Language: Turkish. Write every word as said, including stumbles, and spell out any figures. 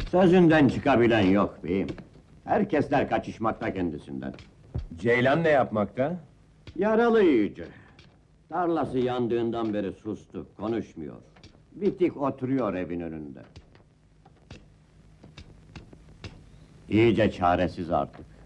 Sözünden çıkabilen yok beyim. Herkesler kaçışmakta kendisinden. Ceylan ne yapmakta? Yaralı iyice. Tarlası yandığından beri sustu, konuşmuyor. Bitik oturuyor evin önünde. İyice çaresiz artık.